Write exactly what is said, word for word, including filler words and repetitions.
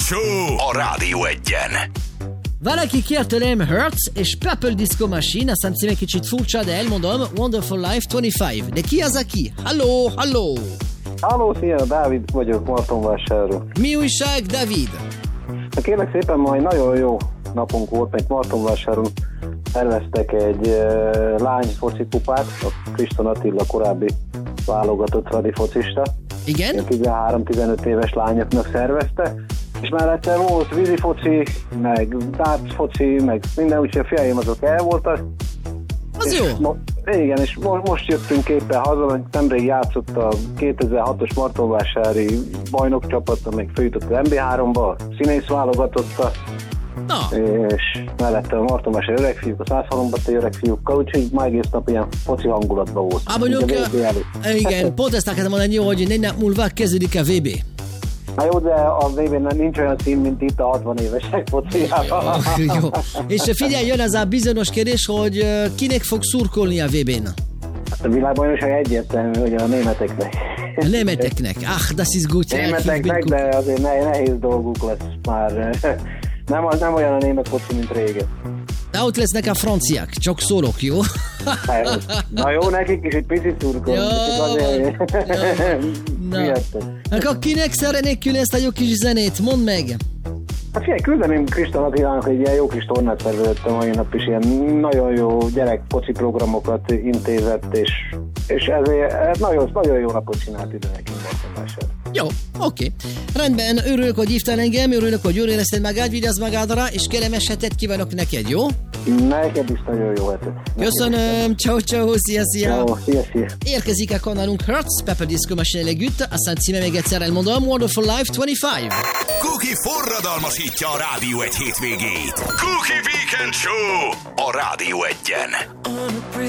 Show a Rádió Egyen. Valaki kért tőlem Hertz és Purple Disco Machine, azt hiszem egy kicsit furcsa, de elmondom, Wonderful Life huszonöt. De ki az aki? Halló, halló! Halló, szia, Dávid vagyok, Martonvásárról. Mi újság, Dávid? Kérlek szépen, majd nagyon jó napunk volt, mert Martonvásáron szerveztek egy uh, lány focikupát, a Kriston Attila korábbi válogatott radi focista. Igen? tizenhárom-tizenöt éves lányoknak szervezte, és mellette volt vízifoci, meg dartsfoci, meg minden, úgyhogy a fiaim azok el voltak. Az jó. Mo- igen, és mo- most jöttünk éppen haza, mert nemrég játszott a kétezer-hatos martonvásári bajnokcsapata, meg följutott az em bé háromba, színész válogatotta, Na. és mellette a martonvásári öregfiúk, a százhalombattai öregfiúkkal, úgyhogy már egész nap ilyen foci hangulatban volt. Á, mondjuk, igen, pont ezt akartam mondani, hogy négy nap múlva kezdődik a vé bé. Na jó, de a vé bén nincs olyan szín, mint itt a hatvan évesek fociában. Jó. És figyelj, jön az a bizonyos kérdés, hogy kinek fog szurkolni a vé bén? A világbajnokság egyértelmű, hogy a németeknek. A németeknek. Ah, das ist gut. Németeknek, de azért nehéz dolguk lesz már. Nem, nem olyan a német foci, mint régen. De ott lesznek a franciák, csak szólok, jó? Na jó, nekik is egy picit szurkolni. Na, akkor kinek szeretnék ezt a jó kis zenét? Mondd meg! Hát figyelj, küldeném Kriston Attilának, hogy ilyen jó kis tornát szervezett a mai nap is, ilyen nagyon jó gyerek foci programokat intézett, és, és ezért nagyon, nagyon jó napot csinált ide nekünk Martonvásárra. Jó, oké. Okay. Rendben, örülök, hogy hívtál engem, örülök, hogy jól érezted magad, vigyázz magadra, és kellemes hetet kívánok neked, jó? Neked is nagyon jó hetet. Köszönöm, ciao, ciao, szia, szia. Ciao, szia, szia. Érkezik a kanalunk Hertz, Purple Disco Machine legütt, aztán címe még egyszer elmondom, Wonderful Life huszonöt. Cookie forradalmasítja a Rádió egy hétvégét. Cookie Weekend Show a Rádió Egyen.